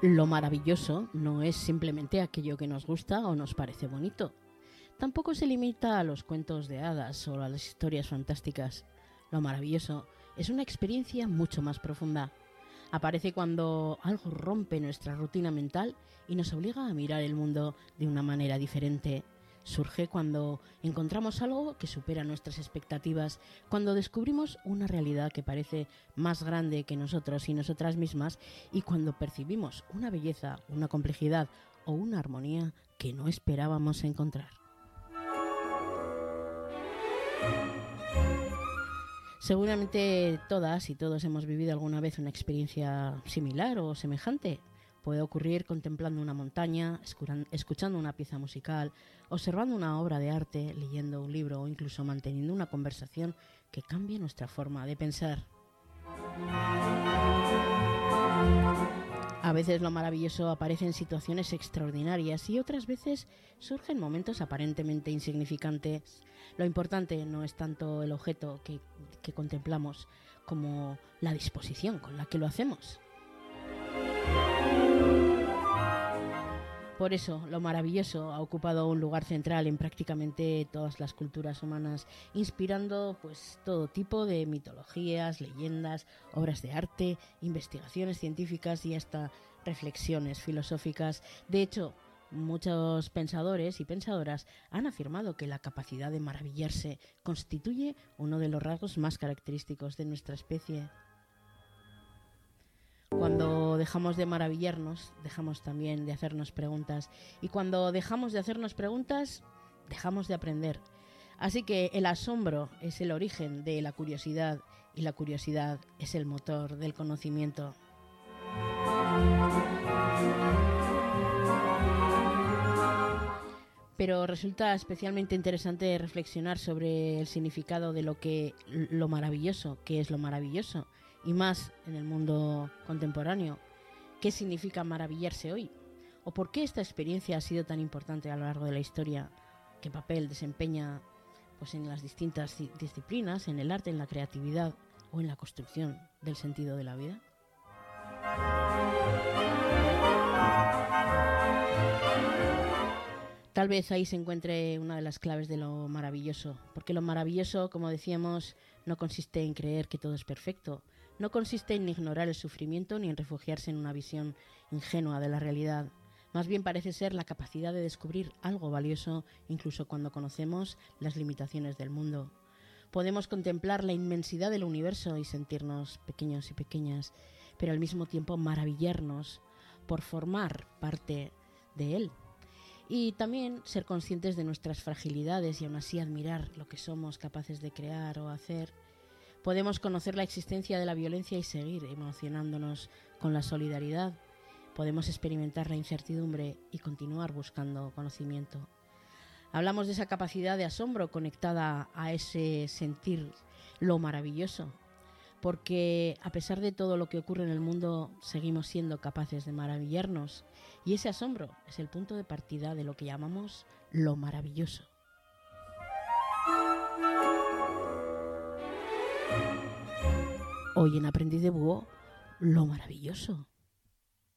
Lo maravilloso no es simplemente aquello que nos gusta o nos parece bonito. Tampoco se limita a los cuentos de hadas o a las historias fantásticas. Lo maravilloso es una experiencia mucho más profunda. Aparece cuando algo rompe nuestra rutina mental y nos obliga a mirar el mundo de una manera diferente. Surge cuando encontramos algo que supera nuestras expectativas, cuando descubrimos una realidad que parece más grande que nosotros y nosotras mismas, y cuando percibimos una belleza, una complejidad o una armonía que no esperábamos encontrar. Seguramente todas y todos hemos vivido alguna vez una experiencia similar o semejante. Puede ocurrir contemplando una montaña, escuchando una pieza musical, observando una obra de arte, leyendo un libro o incluso manteniendo una conversación que cambie nuestra forma de pensar. A veces lo maravilloso aparece en situaciones extraordinarias y otras veces surge en momentos aparentemente insignificantes. Lo importante no es tanto el objeto que contemplamos como la disposición con la que lo hacemos. Por eso, lo maravilloso ha ocupado un lugar central en prácticamente todas las culturas humanas, inspirando todo tipo de mitologías, leyendas, obras de arte, investigaciones científicas y hasta reflexiones filosóficas. De hecho, muchos pensadores y pensadoras han afirmado que la capacidad de maravillarse constituye uno de los rasgos más característicos de nuestra especie. Cuando dejamos de maravillarnos, dejamos también de hacernos preguntas. Y cuando dejamos de hacernos preguntas, dejamos de aprender. Así que el asombro es el origen de la curiosidad y la curiosidad es el motor del conocimiento. Pero resulta especialmente interesante reflexionar sobre el significado de lo maravilloso, qué es lo maravilloso, y más en el mundo contemporáneo. ¿Qué significa maravillarse hoy? ¿O por qué esta experiencia ha sido tan importante a lo largo de la historia? ¿Qué papel desempeña en las distintas disciplinas, en el arte, en la creatividad o en la construcción del sentido de la vida? Tal vez ahí se encuentre una de las claves de lo maravilloso, porque lo maravilloso, como decíamos, no consiste en creer que todo es perfecto, no consiste en ignorar el sufrimiento ni en refugiarse en una visión ingenua de la realidad. Más bien parece ser la capacidad de descubrir algo valioso incluso cuando conocemos las limitaciones del mundo. Podemos contemplar la inmensidad del universo y sentirnos pequeños y pequeñas, pero al mismo tiempo maravillarnos por formar parte de él. Y también ser conscientes de nuestras fragilidades y aún así admirar lo que somos capaces de crear o hacer. Podemos conocer la existencia de la violencia y seguir emocionándonos con la solidaridad. Podemos experimentar la incertidumbre y continuar buscando conocimiento. Hablamos de esa capacidad de asombro conectada a ese sentir lo maravilloso, porque a pesar de todo lo que ocurre en el mundo, seguimos siendo capaces de maravillarnos, y ese asombro es el punto de partida de lo que llamamos lo maravilloso. Hoy en Aprendiz de Búho, lo maravilloso.